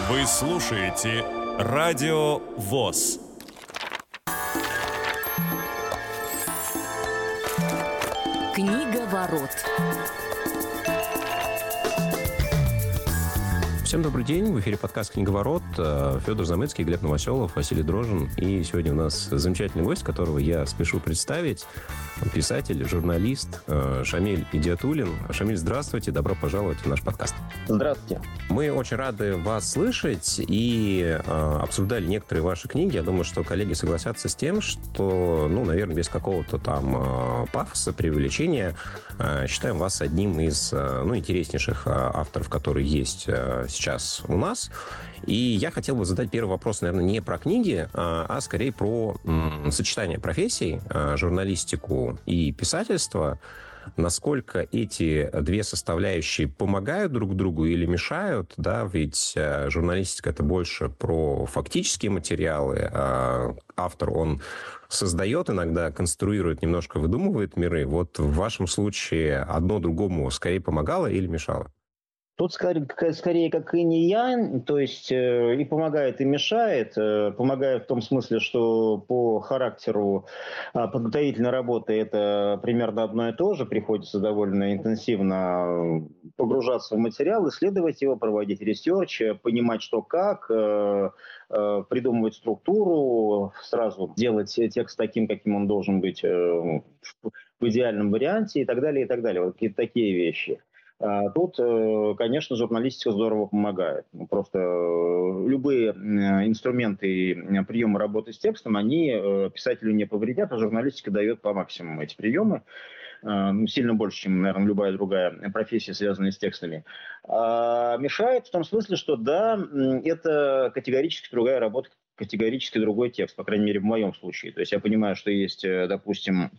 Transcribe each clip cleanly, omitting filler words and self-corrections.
Вы слушаете Радио ВОС. Книга ворот. Всем добрый день. В эфире подкаст «Книговорот». Федор Замыцкий, Глеб Новоселов, Василий Дрожжин. И сегодня у нас замечательный гость, которого я спешу представить. Писатель, журналист Шамиль Идиатуллин. Шамиль, здравствуйте. Добро пожаловать в наш подкаст. Здравствуйте. Мы очень рады вас слышать и обсуждали некоторые ваши книги. Я думаю, что коллеги согласятся с тем, что, наверное, без какого-то там пафоса, преувеличения, считаем вас одним из интереснейших авторов, которые есть сейчас у нас. И я хотел бы задать первый вопрос, наверное, не про книги, а скорее про сочетание профессий, журналистику и писательство. Насколько эти две составляющие помогают друг другу или мешают, да, ведь журналистика — это больше про фактические материалы, а автор, он создает иногда, конструирует, немножко выдумывает миры. Вот в вашем случае одно другому скорее помогало или мешало? Тут скорее как и не я, то есть и помогает, и мешает. Помогает в том смысле, что по характеру подготовительной работы это примерно одно и то же. Приходится довольно интенсивно погружаться в материал, исследовать его, проводить ресерч, понимать, что как, придумывать структуру, сразу делать текст таким, каким он должен быть в идеальном варианте и так далее, и так далее. Вот какие-то такие вещи. Тут, конечно, журналистика здорово помогает. Просто любые инструменты и приемы работы с текстом, они писателю не повредят, а журналистика дает по максимуму эти приемы. Сильно больше, чем, наверное, любая другая профессия, связанная с текстами. Мешает в том смысле, что да, это категорически другая работа, категорически другой текст, по крайней мере, в моем случае. То есть я понимаю, что есть, допустим,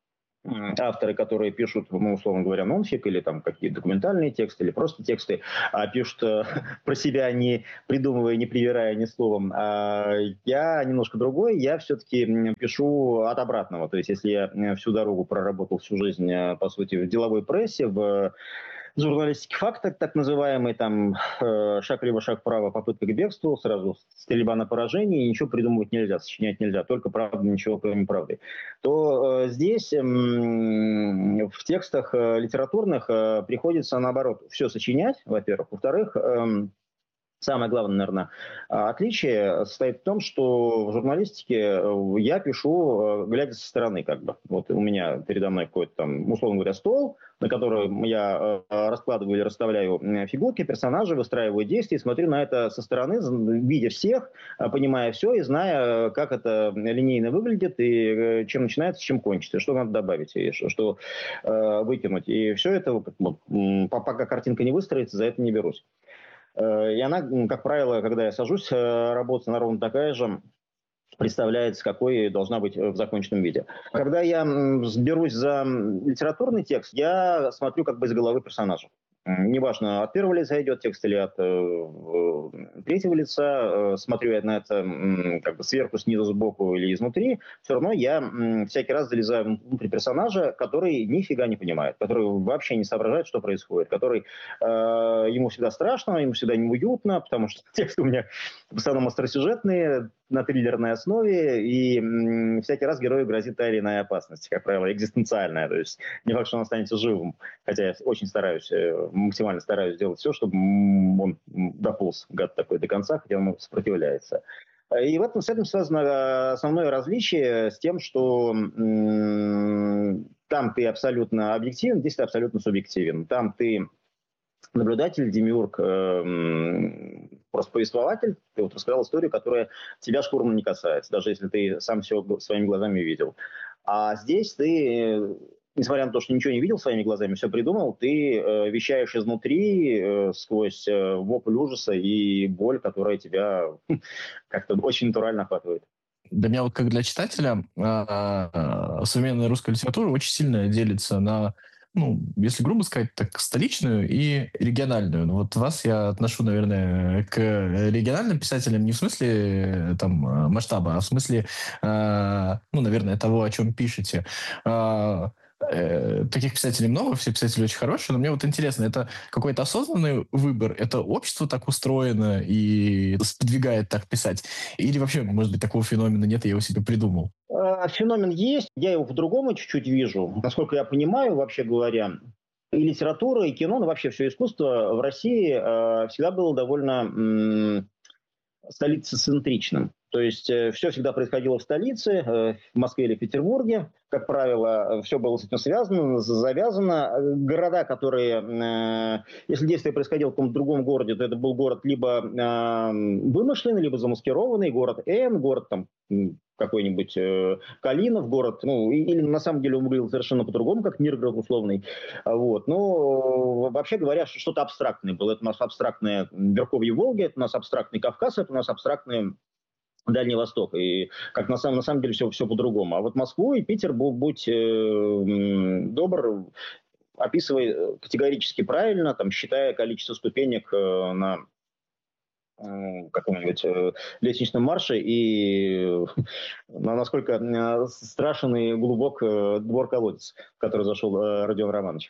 авторы, которые пишут, условно говоря, нонфик или там какие-то документальные тексты, или просто тексты, пишут про себя, не придумывая, не привирая ни словом. Я немножко другой, я все-таки пишу от обратного. То есть если я всю дорогу проработал всю жизнь, по сути, в деловой прессе, в журналистики факта, так называемый, там, шаг лево, шаг вправо, попытка к бегству, сразу стрельба на поражение, и ничего придумывать нельзя, сочинять нельзя, только правда, ничего кроме правды. То здесь в текстах литературных приходится, наоборот, все сочинять, во-первых. Во-вторых, самое главное, наверное, отличие состоит в том, что в журналистике я пишу, глядя со стороны, как бы. Вот у меня передо мной какой-то там, условно говоря, стол, на котором я раскладываю или расставляю фигурки, персонажи, выстраиваю действия, смотрю на это со стороны, видя всех, понимая все и зная, как это линейно выглядит, и чем начинается, чем кончится, что надо добавить, и что выкинуть. И все это, пока картинка не выстроится, за это не берусь. И она, как правило, когда я сажусь работать, она ровно такая же представляется, какой должна быть в законченном виде. Когда я берусь за литературный текст, я смотрю как бы из головы персонажа. Неважно, от первого лица идет текст или от третьего лица, смотрю я на это как бы сверху, снизу, сбоку или изнутри, все равно я всякий раз залезаю внутрь персонажа, который нифига не понимает, который вообще не соображает, что происходит, который ему всегда страшно, ему всегда неуютно, потому что тексты у меня в основном остросюжетные, на триллерной основе, и всякий раз герою грозит та или иная опасность, как правило, экзистенциальная, то есть не факт, что он останется живым, хотя я очень стараюсь, максимально стараюсь сделать все, чтобы он дополз, гад такой, до конца, хотя он сопротивляется. И с этим связано основное различие с тем, что там ты абсолютно объективен, здесь ты абсолютно субъективен. Там ты наблюдатель, демиург, просто повествователь. Ты вот рассказал историю, которая тебя шкурно не касается, даже если ты сам все своими глазами видел. А здесь ты, несмотря на то, что ничего не видел своими глазами, все придумал, ты вещаешь изнутри сквозь вопль ужаса и боль, которая тебя как-то очень натурально охватывает. Для меня, вот как для читателя, современная русская литература очень сильно делится на, если грубо сказать, так, столичную и региональную. Вот вас я отношу, наверное, к региональным писателям не в смысле там масштаба, а в смысле, наверное, того, о чем пишете. таких писателей много, все писатели очень хорошие, но мне вот интересно, это какой-то осознанный выбор, это общество так устроено и сподвигает так писать? Или вообще, может быть, такого феномена нет, я его себе придумал? Феномен есть, я его по-другому чуть-чуть вижу. Насколько я понимаю, вообще говоря, и литература, и кино, ну вообще все искусство в России всегда было довольно столицецентричным. То есть все всегда происходило в столице, в Москве или Петербурге. Как правило, все было с этим связано, завязано. Города, которые, если действие происходило в каком-то другом городе, то это был город либо вымышленный, либо замаскированный, город Н, город там какой-нибудь Калинов, город, ну, или на самом деле он выглядел совершенно по-другому, как Миргород условный. Вот. Но вообще говоря, что-то абстрактное было. Это у нас абстрактное Верховье Волги, это у нас абстрактный Кавказ, это у нас абстрактное Дальний Восток. И как на самом деле все по-другому. А вот Москву и Питер, будь добр, описывай категорически правильно, там, считая количество ступенек на каком-нибудь лестничном марше и насколько страшен и глубок двор-колодец, в который зашел Родион Романович.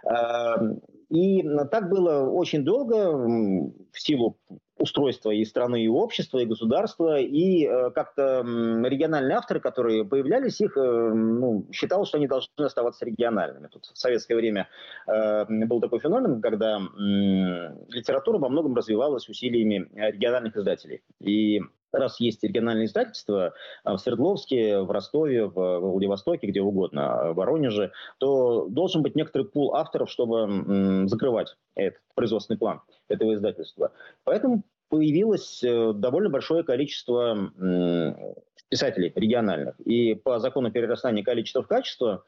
И так было очень долго в силу устройства и страны, и общества, и государства, и как-то региональные авторы, которые появлялись, их считалось, что они должны оставаться региональными. Тут в советское время был такой феномен, когда литература во многом развивалась усилиями региональных издателей. И раз есть региональные издательства в Свердловске, в Ростове, в Владивостоке, где угодно, в Воронеже, то должен быть некоторый пул авторов, чтобы закрывать этот производственный план этого издательства. Поэтому появилось довольно большое количество писателей региональных. И по закону перерастания количества в качество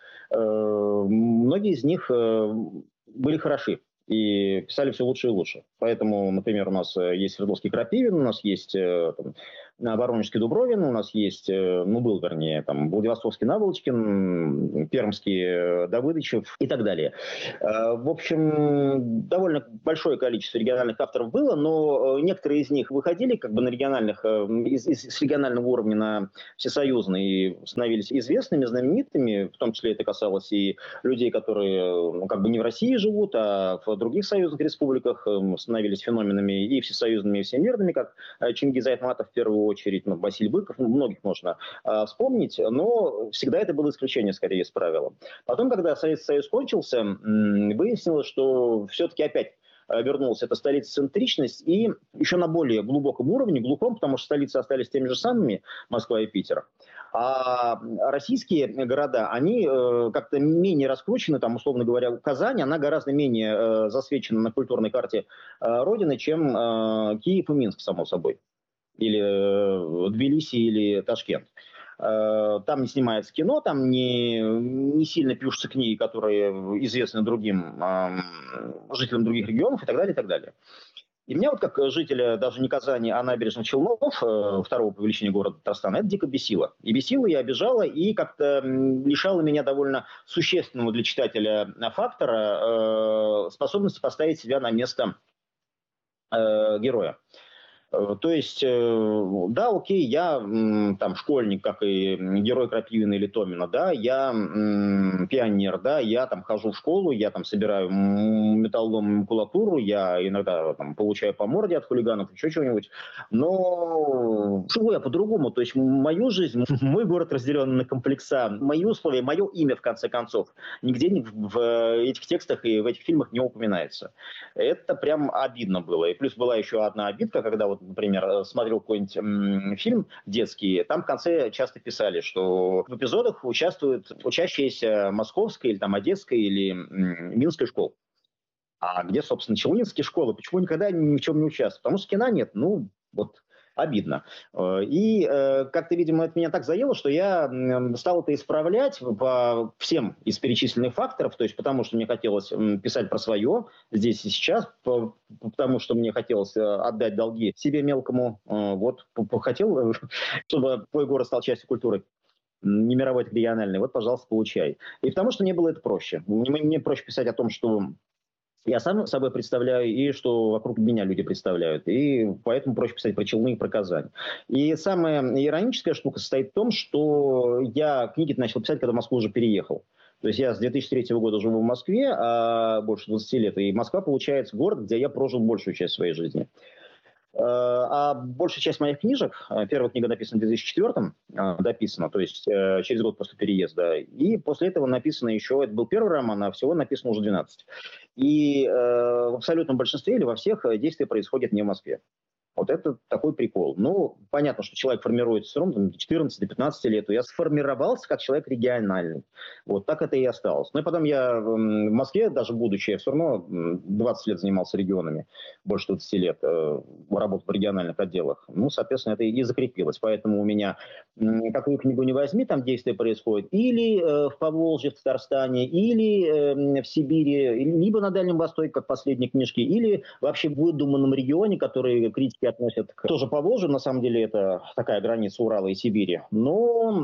многие из них были хороши и писали все лучше и лучше. Поэтому, например, у нас есть Свердловский Крапивин, у нас есть Воронежский Дубровин, у нас есть, был, вернее, Владивостокский Наволочкин, Пермский Давыдычев и так далее. В общем, довольно большое количество региональных авторов было, но некоторые из них выходили на региональных, с регионального уровня на всесоюзный и становились известными, знаменитыми, в том числе это касалось и людей, которые не в России живут, а в других союзных республиках, становились феноменами и всесоюзными, и всемирными, как Чингиз Айтматов в первую очередь, Василий Быков, многих можно вспомнить, но всегда это было исключение, скорее, из правила. Потом, когда Советский Союз кончился, выяснилось, что все-таки опять вернулась эта столицецентричность, и еще на более глубоком уровне, потому что столицы остались теми же самыми, Москва и Питер. А российские города, они как-то менее раскручены, условно говоря, Казань, она гораздо менее засвечена на культурной карте Родины, чем Киев и Минск, само собой. Или Тбилиси, или Ташкент. Там не снимается кино, там не сильно пишутся книги, которые известны другим жителям других регионов и так далее, и так далее. И меня как жителя даже не Казани, а набережных Челнов, второго по величине города Татарстана, это дико бесило. И бесило, и обижало, и как-то лишало меня довольно существенного для читателя фактора способности поставить себя на место героя. То есть, да, окей, я школьник, как и герой Крапивина или Томина, да, я пионер, да, я хожу в школу, я собираю металлолом макулатуру, я иногда получаю по морде от хулиганов, еще чего-нибудь, но живу я по-другому, то есть мою жизнь, мой город разделен на комплекса, мои условия, мое имя, в конце концов, нигде в этих текстах и в этих фильмах не упоминается. Это прям обидно было. И плюс была еще одна обидка, когда например, смотрел какой-нибудь фильм детский, там в конце часто писали, что в эпизодах участвуют учащиеся Московской или Одесской или Минской школ. А где, собственно, челнинские школы? Почему никогда ни в чем не участвуют? Потому что кино нет. Обидно. И как-то, видимо, это меня так заело, что я стал это исправлять по всем из перечисленных факторов, то есть потому что мне хотелось писать про свое здесь и сейчас, потому что мне хотелось отдать долги себе мелкому, хотел, чтобы твой город стал частью культуры. Не мировой, так региональный. Пожалуйста, получай. И потому что мне было это проще. Мне проще писать о том, что я сам собой представляю, и что вокруг меня люди представляют. И поэтому проще писать про Челны и про Казань. И самая ироническая штука состоит в том, что я книги начал писать, когда в Москву уже переехал. То есть я с 2003 года живу в Москве, больше 20 лет. И Москва, получается, город, где я прожил большую часть своей жизни. А большая часть моих книжек, первая книга написана в 2004, дописана, то есть через год после переезда, и после этого написано еще, это был первый роман, а всего написано уже 12. И в абсолютном большинстве или во всех действия происходят не в Москве. Вот это такой прикол. Ну, понятно, что человек формируется все равно до 14, до 15 лет. Я сформировался как человек региональный. Вот так это и осталось. Ну и потом я в Москве, даже будучи, я все равно 20 лет занимался регионами, больше 20 лет, работал в региональных отделах. Ну, соответственно, это и закрепилось. Поэтому у меня, какую книгу не возьми, там действие происходит или в Поволжье, в Татарстане, или в Сибири, либо на Дальнем Востоке, как последние книжки, или вообще в выдуманном регионе, который критики относят к тоже Поволжью, на самом деле это такая граница Урала и Сибири, но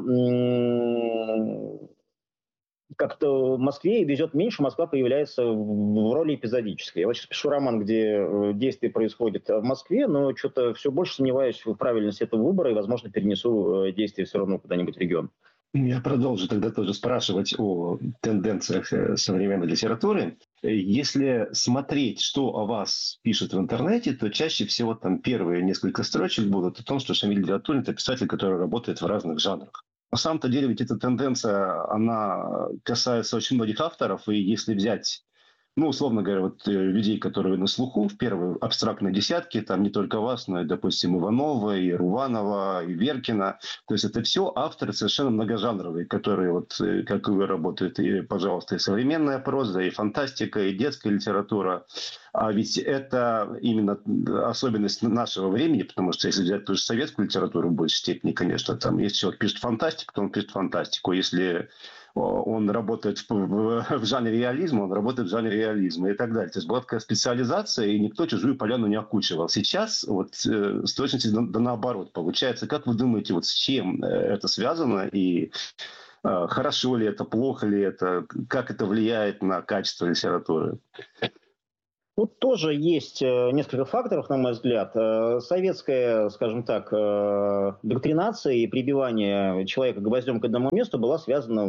как-то в Москве везет меньше, Москва появляется в роли эпизодической. Я вот сейчас пишу роман, где действие происходит в Москве, но что-то все больше сомневаюсь в правильности этого выбора и, возможно, перенесу действие все равно куда-нибудь в регион. Я продолжу тогда тоже спрашивать о тенденциях современной литературы. Если смотреть, что о вас пишут в интернете, то чаще всего там первые несколько строчек будут о том, что Шамиль Гилатуллин – это писатель, который работает в разных жанрах. На самом-то деле ведь эта тенденция, она касается очень многих авторов, и если взять, ну, условно говоря, вот людей, которые на слуху в первой абстрактной десятке, там не только вас, но и, допустим, Иванова, и Руванова, и Веркина. То есть это все авторы совершенно многожанровые, которые, вот, как вы, работают, и, пожалуйста, и современная проза, и фантастика, и детская литература. А ведь это именно особенность нашего времени, потому что если взять ту же советскую литературу в большей степени, конечно, там, если человек пишет фантастику, то он пишет фантастику. Если он работает в жанре реализма, он работает в жанре реализма и так далее. То есть была такая специализация, и никто чужую поляну не окучивал. Сейчас вот с точностью да наоборот получается. Как вы думаете, вот с чем это связано и хорошо ли это, плохо ли это, как это влияет на качество литературы? Тут тоже есть несколько факторов, на мой взгляд. Советская, скажем так, доктринация и прибивание человека гвоздем к одному месту была связана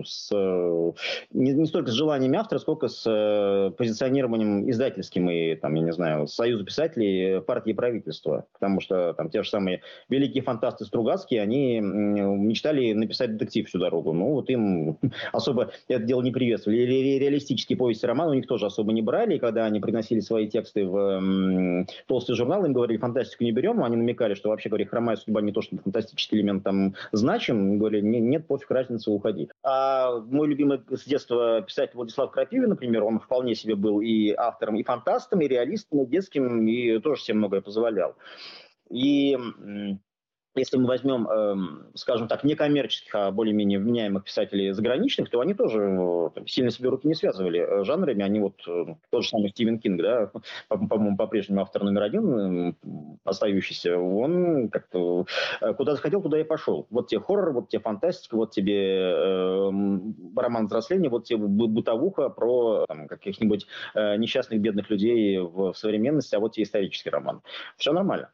не столько с желаниями автора, сколько с позиционированием издательским и, там, я не знаю, Союза писателей, партии и правительства. Потому что там те же самые великие фантасты Стругацкие, они мечтали написать детектив всю дорогу. Ну, вот им особо это дело не приветствовали. Реалистические повести, романы у них тоже особо не брали, и когда они приносили свои тексты в толстый журнал, им говорили, фантастику не берем, они намекали, что вообще, говорили, хромая судьба не то, что фантастический элемент там значим, говорили, нет, пофиг, разница, уходи. А мой любимый с детства писатель Владислав Крапивин, например, он вполне себе был и автором, и фантастом, и реалистом, и детским, и тоже себе многое позволял. И если мы возьмем, скажем так, некоммерческих, а более-менее вменяемых писателей заграничных, то они тоже сильно себе руки не связывали жанрами. Они вот, тот же самый Стивен Кинг, да, по-моему, по-прежнему автор номер один, остающийся, он как-то куда захотел, туда и пошел. Вот тебе хоррор, вот тебе фантастика, вот тебе роман взросления, вот тебе бытовуха про там, каких-нибудь несчастных бедных людей в современности, а вот тебе исторический роман. Все нормально.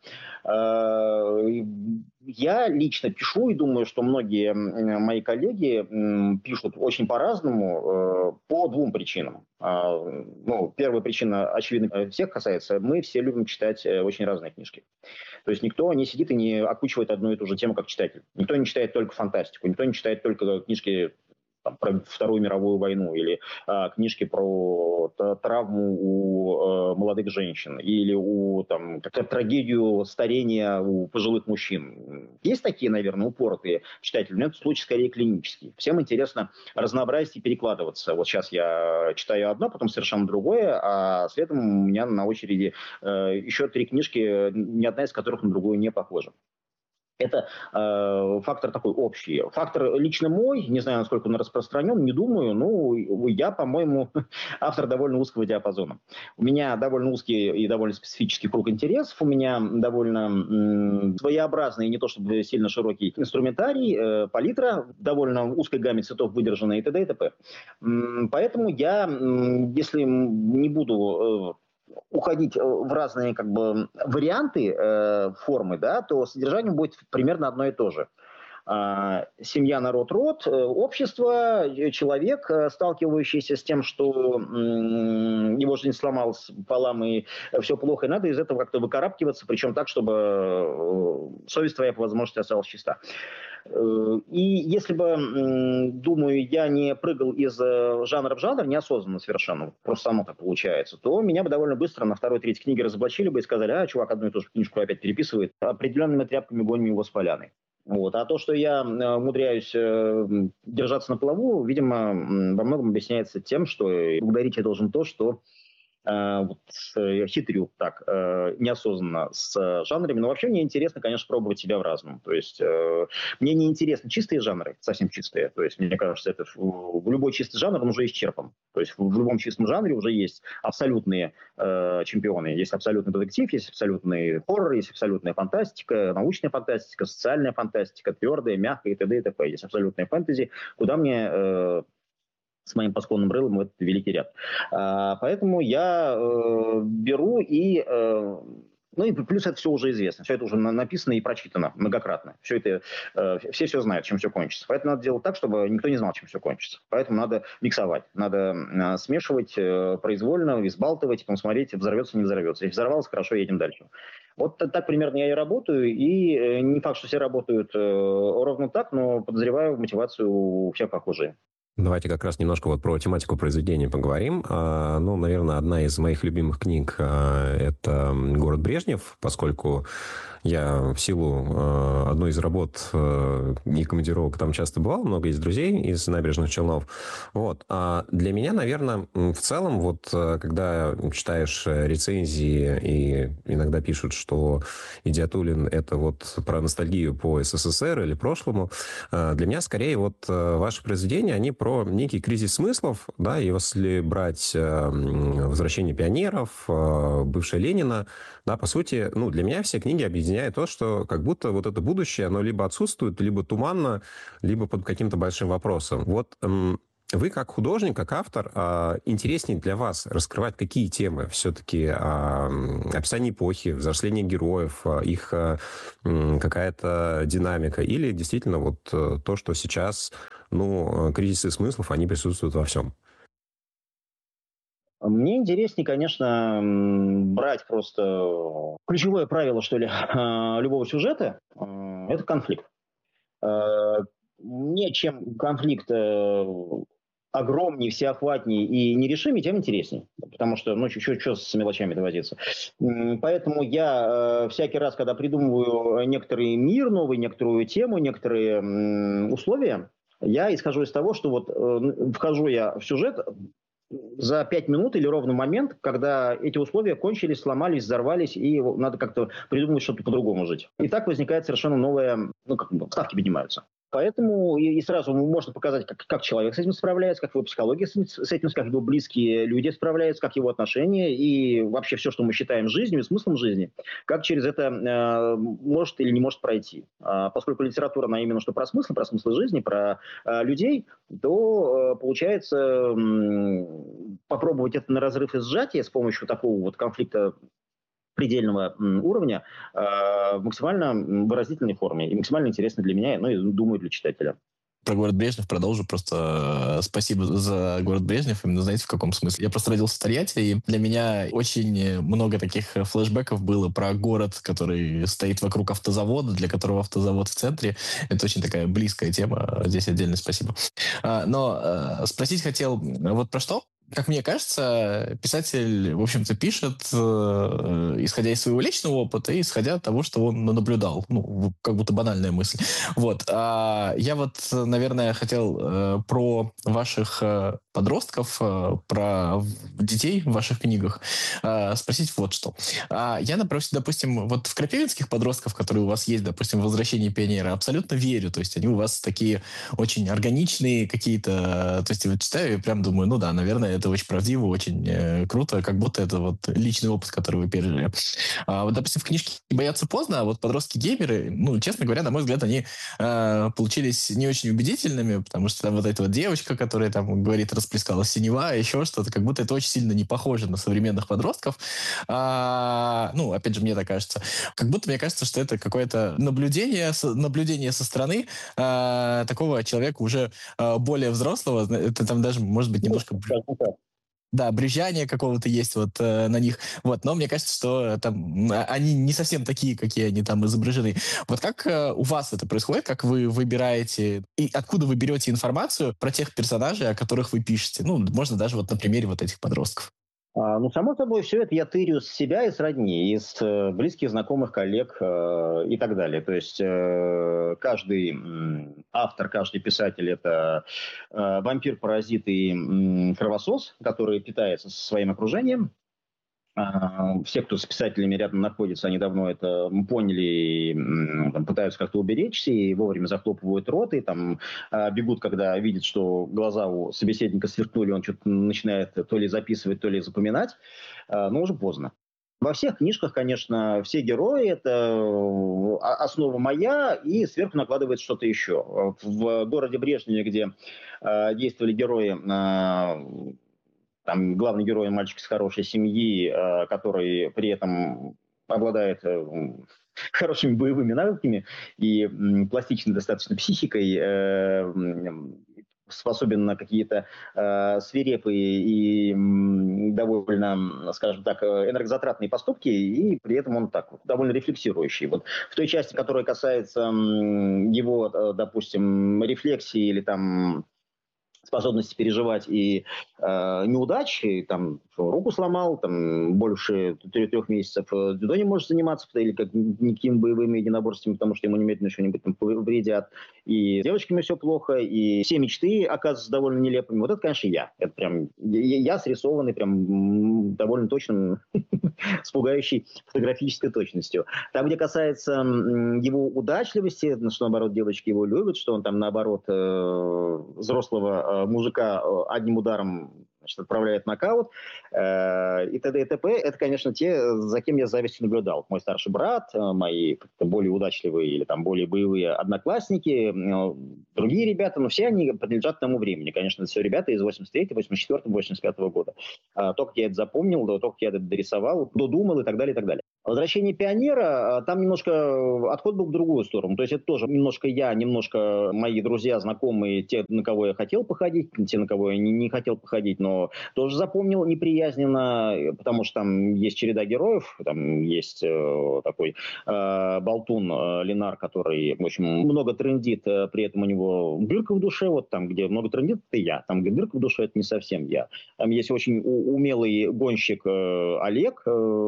Я лично пишу и думаю, что многие мои коллеги пишут очень по-разному по двум причинам. Ну, первая причина, очевидно, всех касается. Мы все любим читать очень разные книжки. То есть никто не сидит и не окучивает одну и ту же тему, как читатель. Никто не читает только фантастику, никто не читает только книжки там, про Вторую мировую войну или книжки про травму у молодых женщин или трагедию старения у пожилых мужчин. Есть такие, наверное, упоротые читатели, но это случай скорее клинический. Всем интересно разнообразить и перекладываться. Вот сейчас я читаю одно, потом совершенно другое, а следом у меня на очереди еще 3 книжки, ни одна из которых на другую не похожа. Это фактор такой общий. Фактор лично мой, не знаю, насколько он распространен, не думаю, но я, по-моему, автор довольно узкого диапазона. У меня довольно узкий и довольно специфический круг интересов, у меня довольно своеобразный, не то чтобы сильно широкий инструментарий, палитра, довольно узкой гамме цветов выдержанная и т.д. и т.п. Поэтому я, если не буду уходить в разные как бы варианты формы, да, то содержание будет примерно одно и то же. Семья, народ, род, общество, человек, сталкивающийся с тем, что его жизнь сломалась пополам и все плохо, и надо из этого как-то выкарабкиваться, причем так, чтобы совесть твоя по возможности осталась чиста. И если бы, думаю, я не прыгал из жанра в жанр, неосознанно совершенно, просто само так получается, то меня бы довольно быстро на второй-третьей книге разоблачили бы и сказали: чувак одну и ту же книжку опять переписывает, определенными тряпками гоним его с поляны. Вот. А то, что я умудряюсь держаться на плаву, видимо, во многом объясняется тем, что благодарить я должен то, что хитрю так неосознанно с жанрами. Но вообще мне интересно, конечно, пробовать себя в разном. То есть мне не интересны чистые жанры, совсем чистые. То есть мне кажется, это в любой чистый жанр он уже исчерпан. То есть в любом чистом жанре уже есть абсолютные чемпионы. Есть абсолютный детектив, есть абсолютный хоррор, есть абсолютная фантастика, научная фантастика, социальная фантастика, твердая, мягкая и т.д. и т.п. Есть абсолютная фэнтези, куда мне с моим пасконным рылом в этот великий ряд. Поэтому я беру и... Ну и плюс это все уже известно. Все это уже написано и прочитано многократно. Все это, все знают, чем все кончится. Поэтому надо делать так, чтобы никто не знал, чем все кончится. Поэтому надо миксовать. Надо смешивать произвольно, взбалтывать, потом смотреть, взорвется, не взорвется. Если взорвалось, хорошо, едем дальше. Вот так примерно я и работаю. И не факт, что все работают ровно так, но подозреваю, мотивацию у всех похожая. Давайте как раз немножко вот про тематику произведения поговорим. Ну, наверное, одна из моих любимых книг – это «Город Брежнев», поскольку я в силу одной из работ и командировок там часто бывал, много есть друзей из набережных Челнов. Вот. А для меня, наверное, в целом, вот когда читаешь рецензии и иногда пишут, что Идиатуллин – это вот про ностальгию по СССР или прошлому, для меня скорее вот ваши произведения, они про некий кризис смыслов, да, если брать «Возвращение пионеров», «Бывшая Ленина», да, по сути, ну, для меня все книги объединяют то, что как будто вот это будущее, оно либо отсутствует, либо туманно, либо под каким-то большим вопросом. Вот вы как художник, как автор, интереснее для вас раскрывать какие темы? Все-таки описание эпохи, взросление героев, их какая-то динамика? Или действительно вот то, что сейчас, ну, кризисы смыслов, они присутствуют во всем? Мне интереснее, конечно, брать просто ключевое правило, что ли, любого сюжета – это конфликт. Мне чем конфликт огромнее, всеохватнее и нерешимее, тем интереснее. Потому что, ну, что с мелочами-то возиться. Поэтому я всякий раз, когда придумываю некоторый мир новый, некоторую тему, некоторые условия, я исхожу из того, что вот вхожу я в сюжет за 5 минут или ровно момент, когда эти условия кончились, сломались, взорвались, и надо как-то придумать что-то по-другому жить. И так возникает совершенно новая, ну, как бы, ставки поднимаются. Поэтому и сразу можно показать, как человек с этим справляется, как его психология с этим, как его близкие люди справляются, как его отношения и вообще все, что мы считаем жизнью и смыслом жизни, как через это может или не может пройти. Поскольку литература, она именно что про смысл жизни, про людей, то получается попробовать это на разрыв и сжатие с помощью такого вот конфликта предельного уровня в максимально выразительной форме и максимально интересно для меня, ну и, думаю, для читателя. Про «Город Брежнев» продолжу. Просто спасибо за «Город Брежнев». Именно знаете, в каком смысле? Я просто родился в Тольятти, и для меня очень много таких флешбеков было про город, который стоит вокруг автозавода, для которого автозавод в центре. Это очень такая близкая тема. Здесь отдельное спасибо. Но спросить хотел вот про что? Как мне кажется, писатель, в общем-то, пишет, исходя из своего личного опыта и исходя от того, что он наблюдал. Ну, как будто банальная мысль. Вот. Я вот, наверное, хотел про ваших подростков, про детей в ваших книгах, спросить вот что. Я, допустим, вот в крапивинских подростков, которые у вас есть, допустим, в «Возвращении пионера», абсолютно верю. То есть они у вас такие очень органичные какие-то. То есть я вот читаю и прям думаю, ну да, наверное, это очень правдиво, очень круто, как будто это вот личный опыт, который вы пережили. Вот, допустим, в книжке «Бояться поздно», вот подростки-геймеры, ну, честно говоря, на мой взгляд, они получились не очень убедительными, потому что там вот эта вот девочка, которая там говорит, расплескалась синева, еще что-то, как будто это очень сильно не похоже на современных подростков. Ну, опять же, мне так кажется. Как будто мне кажется, что это какое-то наблюдение со стороны такого человека уже более взрослого. Это там даже, может быть, немножко... Да, брюзжание какого-то есть вот на них. Вот, но мне кажется, что там они не совсем такие, какие они там изображены. Вот как у вас это происходит? Как вы выбираете и откуда вы берете информацию про тех персонажей, о которых вы пишете? Ну, можно даже вот на примере вот этих подростков. Ну, само собой, все это я тырю с себя и с родни, из близких, знакомых, коллег и так далее. То есть каждый автор, каждый писатель – это вампир, паразит и кровосос, который питается своим окружением. Все, кто с писателями рядом находится, они давно это поняли и пытаются как-то уберечься, и вовремя захлопывают рот, и там бегут, когда видят, что глаза у собеседника сверкнули, он что-то начинает то ли записывать, то ли запоминать, но уже поздно. Во всех книжках, конечно, все герои – это основа моя, и сверху накладывается что-то еще. В городе Брежневе, где действовали герои, там главный герой – мальчик из хорошей семьи, который при этом обладает хорошими боевыми навыками и пластичной достаточно психикой, способен на какие-то свирепые и довольно, скажем так, энергозатратные поступки, и при этом он так довольно рефлексирующий. Вот в той части, которая касается его, допустим, рефлексии или там способности переживать и неудачи, там, руку сломал, там, больше 3 месяцев дзюдо не может заниматься, или никакими боевыми единоборствами, потому что ему немедленно что-нибудь там повредят, и с девочками все плохо, и все мечты оказываются довольно нелепыми. Вот это, конечно, я. Это прям я срисованный прям довольно точным, с пугающей фотографической точностью. Там, где касается его удачливости, что, наоборот, девочки его любят, что он там, наоборот, взрослого мужика одним ударом, значит, отправляет в нокаут, и т.д. и т.п. Это, конечно, те, за кем я с завистью наблюдал. Мой старший брат, мои более удачливые или там более боевые одноклассники, другие ребята, но все они принадлежат тому времени. Конечно, это все ребята из 83-го, 84-го, 85-го года. То, как я это запомнил, то, как я это дорисовал, додумал и так далее, и так далее. «Возвращение пионера», там немножко отход был в другую сторону. То есть это тоже немножко я, немножко мои друзья, знакомые, те, на кого я хотел походить, те, на кого я не хотел походить, но тоже запомнил неприязненно, потому что там есть череда героев, там есть такой болтун Ленар, который, в общем, много трындит, при этом у него дырка в душе, вот там, где много трындит, это я, там, где дырка в душе, это не совсем я. Там есть очень умелый гонщик Олег,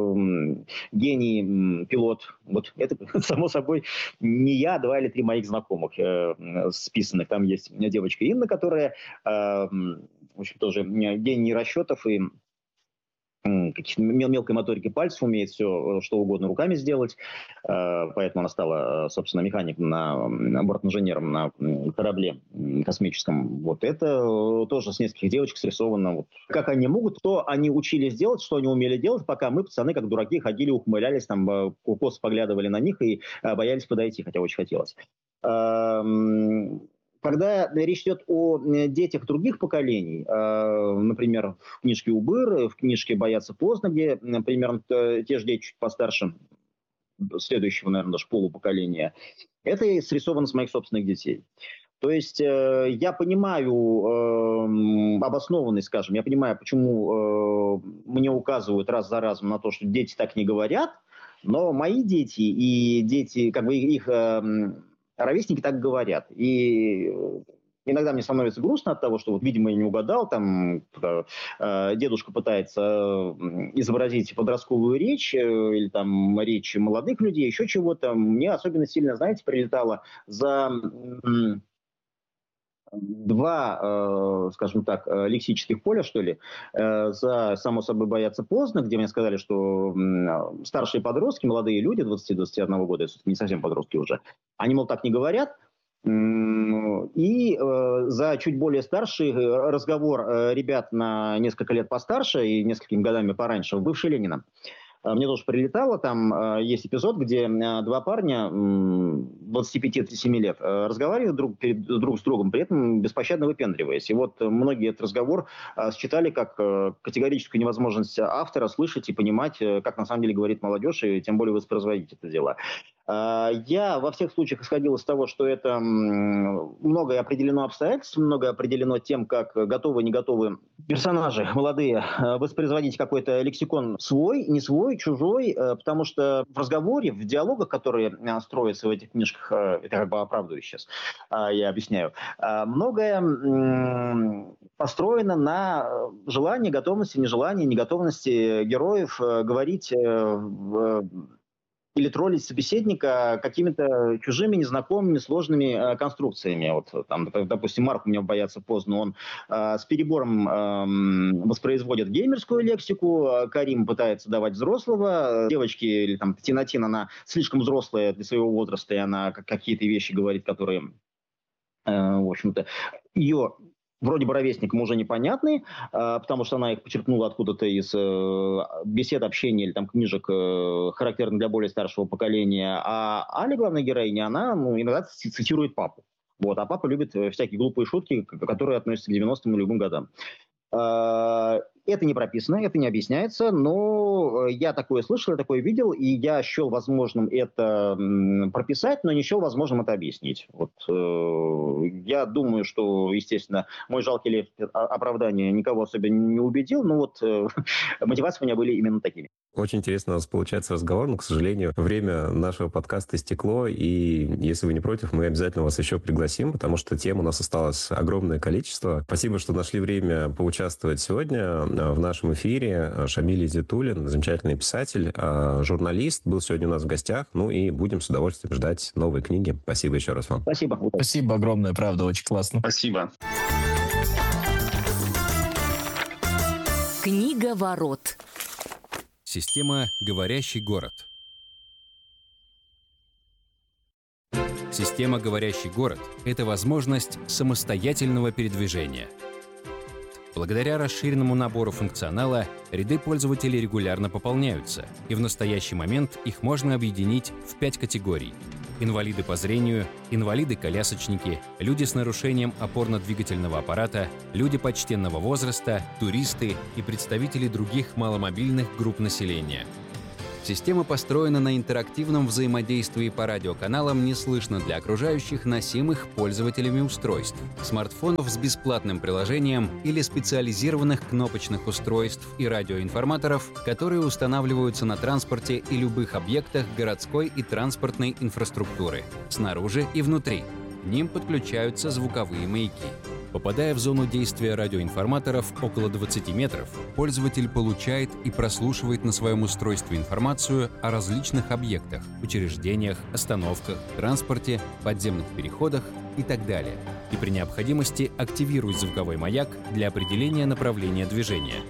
гений, пилот. Вот это, само собой, не я, 2 или 3 моих знакомых списанных. Там есть девочка Инна, которая, в общем, тоже гений расчетов и каких-то мелкой моторики пальцев, умеет все, что угодно руками сделать. Поэтому она стала, собственно, механиком, бортинженером на корабле космическом. Вот это тоже с нескольких девочек срисовано. Вот. Как они могут, что они учились делать, что они умели делать, пока мы, пацаны, как дураки, ходили, ухмылялись, там, косо поглядывали на них и боялись подойти, хотя очень хотелось. Когда речь идет о детях других поколений, например, в книжке «Убыр», в книжке «Бояться поздно», где примерно те же дети чуть постарше, следующего, наверное, даже полупоколения, это срисовано с моих собственных детей. То есть я понимаю обоснованность, скажем, я понимаю, почему мне указывают раз за разом на то, что дети так не говорят, но мои дети и дети, как бы их ровесники так говорят. И иногда мне становится грустно от того, что, вот, видимо, я не угадал, там дедушка пытается изобразить подростковую речь или там речь молодых людей, еще чего-то. Мне особенно сильно, знаете, прилетало за два, скажем так, лексических поля, что ли. За «Само собой бояться поздно», где мне сказали, что старшие подростки, молодые люди, 20-21 года, это не совсем подростки уже, они, мол, так не говорят. И за чуть более старший разговор ребят на несколько лет постарше и несколькими годами пораньше, бывший Ленина. Мне тоже прилетало, там есть эпизод, где два парня 25-37 лет разговаривают друг с другом, при этом беспощадно выпендриваясь. И вот многие этот разговор считали как категорическую невозможность автора слышать и понимать, как на самом деле говорит молодежь, и тем более воспроизводить это дело. Я во всех случаях исходил из того, что это многое определено обстоятельствами, многое определено тем, как готовы, не готовы персонажи молодые воспроизводить какой-то лексикон свой, не свой, чужой, потому что в разговоре, в диалогах, которые строятся в этих книжках, это как бы оправдываю сейчас, я объясняю, многое построено на желании, готовности, нежелании, неготовности героев говорить или троллить собеседника какими-то чужими, незнакомыми, сложными конструкциями. Вот, там, допустим, Марк у меня боятся поздно, он с перебором воспроизводит геймерскую лексику, Карим пытается давать взрослого, девочки, или там Тинатин, она слишком взрослая для своего возраста, и она какие-то вещи говорит, которые, в общем-то, ее... вроде бы ровесникам уже непонятны, потому что она их почерпнула откуда-то из бесед, общения или там книжек, характерных для более старшего поколения. А Аля, главная героиня, она иногда цитирует папу. Вот, а папа любит всякие глупые шутки, которые относятся к 90-м и любым годам. Это не прописано, это не объясняется, но я такое слышал, я такое видел, и я счел возможным это прописать, но не счел возможным это объяснить. Вот, я думаю, что, естественно, мой жалкий лев оправдания никого особенно не убедил, но вот мотивации у меня были именно такими. Очень интересно у нас получается разговор, но, к сожалению, время нашего подкаста истекло, и если вы не против, мы обязательно вас еще пригласим, потому что тем у нас осталось огромное количество. Спасибо, что нашли время поучаствовать сегодня в нашем эфире. Шамиль Иззятуллин, замечательный писатель, журналист, был сегодня у нас в гостях, ну и будем с удовольствием ждать новые книги. Спасибо еще раз вам. Спасибо. Спасибо огромное, правда, очень классно. Спасибо. Книга ворот. Система «Говорящий город». Система «Говорящий город» — это возможность самостоятельного передвижения. Благодаря расширенному набору функционала ряды пользователей регулярно пополняются, и в настоящий момент их можно объединить в 5 категорий. Инвалиды по зрению, инвалиды-колясочники, люди с нарушением опорно-двигательного аппарата, люди почтенного возраста, туристы и представители других маломобильных групп населения. Система построена на интерактивном взаимодействии по радиоканалам «Не слышно для окружающих», носимых пользователями устройств, смартфонов с бесплатным приложением или специализированных кнопочных устройств и радиоинформаторов, которые устанавливаются на транспорте и любых объектах городской и транспортной инфраструктуры, снаружи и внутри. К ним подключаются звуковые маяки. Попадая в зону действия радиоинформаторов около 20 метров, пользователь получает и прослушивает на своем устройстве информацию о различных объектах, учреждениях, остановках, транспорте, подземных переходах и так далее. И при необходимости активирует звуковой маяк для определения направления движения.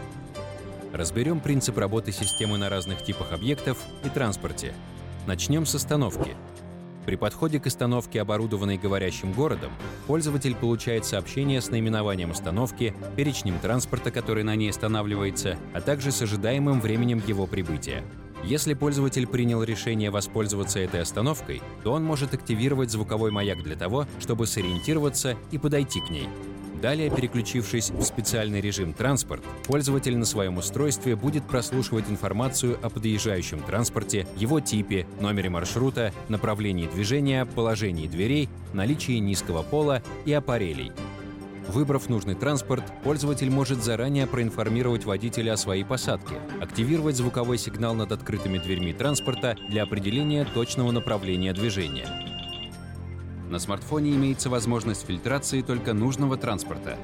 Разберем принцип работы системы на разных типах объектов и транспорте. Начнем с остановки. При подходе к остановке, оборудованной говорящим городом, пользователь получает сообщение с наименованием остановки, перечнем транспорта, который на ней останавливается, а также с ожидаемым временем его прибытия. Если пользователь принял решение воспользоваться этой остановкой, то он может активировать звуковой маяк для того, чтобы сориентироваться и подойти к ней. Далее, переключившись в специальный режим «Транспорт», пользователь на своем устройстве будет прослушивать информацию о подъезжающем транспорте, его типе, номере маршрута, направлении движения, положении дверей, наличии низкого пола и аппарелей. Выбрав нужный транспорт, пользователь может заранее проинформировать водителя о своей посадке, активировать звуковой сигнал над открытыми дверьми транспорта для определения точного направления движения. На смартфоне имеется возможность фильтрации только нужного транспорта.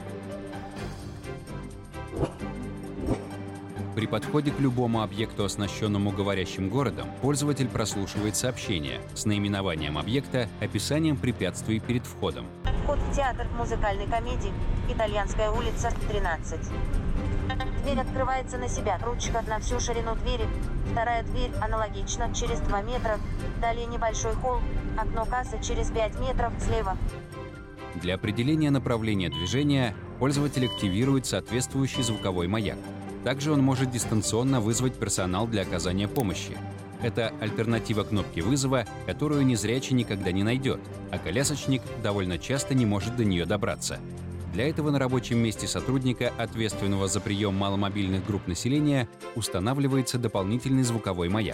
При подходе к любому объекту, оснащенному говорящим городом, пользователь прослушивает сообщение с наименованием объекта, описанием препятствий перед входом. Вход в театр музыкальной комедии. Итальянская улица, 13. Дверь открывается на себя. Ручка на всю ширину двери. Вторая дверь аналогично, через 2 метра. Далее небольшой холл. Окно кассы через 5 метров слева. Для определения направления движения пользователь активирует соответствующий звуковой маяк. Также он может дистанционно вызвать персонал для оказания помощи. Это альтернатива кнопки вызова, которую незрячий никогда не найдет, а колясочник довольно часто не может до нее добраться. Для этого на рабочем месте сотрудника, ответственного за прием маломобильных групп населения, устанавливается дополнительный звуковой маяк.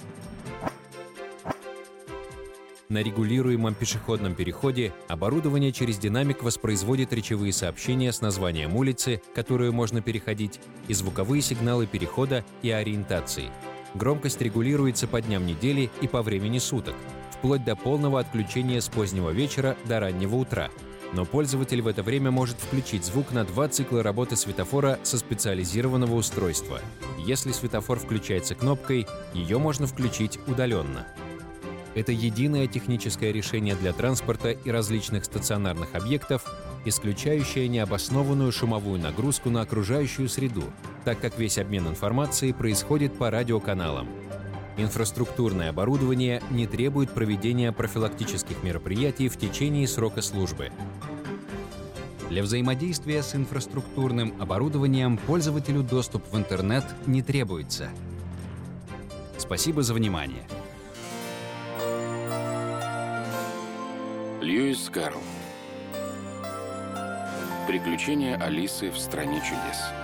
На регулируемом пешеходном переходе оборудование через динамик воспроизводит речевые сообщения с названием улицы, которую можно переходить, и звуковые сигналы перехода и ориентации. Громкость регулируется по дням недели и по времени суток, вплоть до полного отключения с позднего вечера до раннего утра. Но пользователь в это время может включить звук на 2 цикла работы светофора со специализированного устройства. Если светофор включается кнопкой, ее можно включить удаленно. Это единое техническое решение для транспорта и различных стационарных объектов, исключающее необоснованную шумовую нагрузку на окружающую среду, так как весь обмен информацией происходит по радиоканалам. Инфраструктурное оборудование не требует проведения профилактических мероприятий в течение срока службы. Для взаимодействия с инфраструктурным оборудованием пользователю доступ в интернет не требуется. Спасибо за внимание. Льюис Карл. Приключения Алисы в стране чудес.